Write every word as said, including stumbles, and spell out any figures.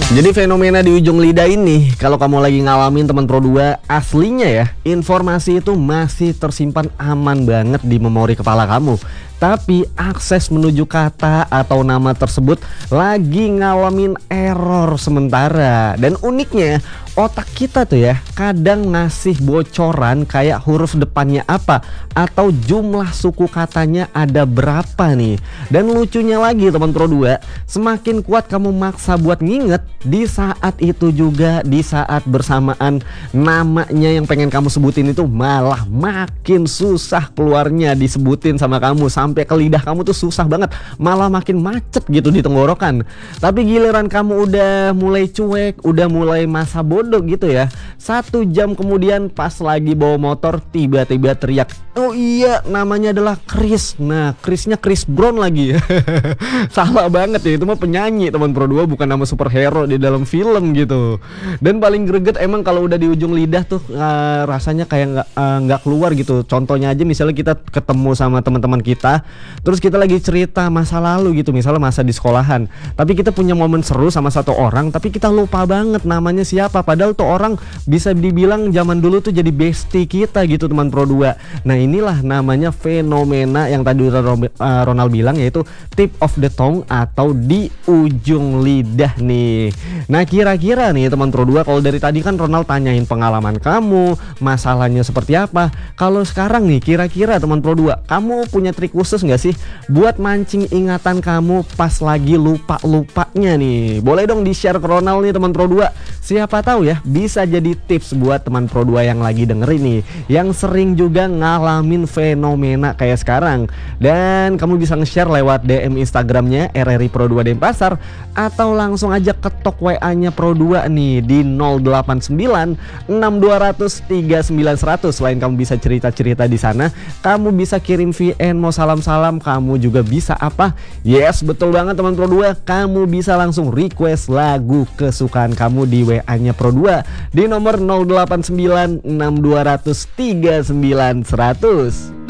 Jadi fenomena di ujung lidah ini, kalau kamu lagi ngalamin teman Pro dua, aslinya ya, informasi itu masih tersimpan aman banget di memori kepala kamu. Tapi akses menuju kata atau nama tersebut lagi ngalamin error sementara. Dan uniknya, otak kita tuh ya kadang ngasih bocoran kayak huruf depannya apa atau jumlah suku katanya ada berapa nih. Dan lucunya lagi teman Pro dua, semakin kuat kamu maksa buat nginget, di saat itu juga, di saat bersamaan namanya yang pengen kamu sebutin itu malah makin susah keluarnya disebutin sama kamu. Sampai ke lidah kamu tuh susah banget, malah makin macet gitu di tenggorokan. Tapi giliran kamu udah mulai cuek, udah mulai masa bodoh gitu ya, satu jam kemudian pas lagi bawa motor tiba-tiba teriak, oh iya namanya adalah Chris. Nah Chrisnya Chris Brown lagi. Salah banget ya, itu mah penyanyi teman Pro dua, bukan nama superhero di dalam film gitu. Dan paling greget emang kalau udah di ujung lidah tuh uh, rasanya kayak nggak uh, nggak keluar gitu. Contohnya aja misalnya kita ketemu sama teman-teman kita, terus kita lagi cerita masa lalu gitu, misalnya masa di sekolahan, tapi kita punya momen seru sama satu orang, tapi kita lupa banget namanya siapa, padahal tuh orang bisa dibilang zaman dulu tuh jadi bestie kita gitu teman Pro dua. Nah inilah namanya fenomena yang tadi Ronald bilang, yaitu tip of the tongue atau di ujung lidah nih. Nah kira-kira nih teman Pro dua, kalau dari tadi kan Ronald tanyain pengalaman kamu, masalahnya seperti apa. Kalau sekarang nih kira-kira teman Pro dua, kamu punya trik khusus nggak sih buat mancing ingatan kamu pas lagi lupa-lupanya nih? Boleh dong di-share ke Ronald nih teman Pro dua. Siapa tahu ya bisa jadi tips buat teman Pro dua yang lagi dengerin nih, yang sering juga ngalamin fenomena kayak sekarang. Dan kamu bisa nge-share lewat D M Instagramnya R R I Pro dua Denpasar, atau langsung aja ketok W A-nya Pro dua nih di nol delapan sembilan enam dua nol nol tiga sembilan satu nol nol. Selain kamu bisa cerita-cerita di sana, kamu bisa kirim V N, mau salam-salam, kamu juga bisa apa? Yes, betul banget teman Pro dua, kamu bisa langsung request lagu kesukaan kamu di W A-nya Pro dua di nomor nol delapan sembilan enam dua nol nol tiga sembilan satu nol nol.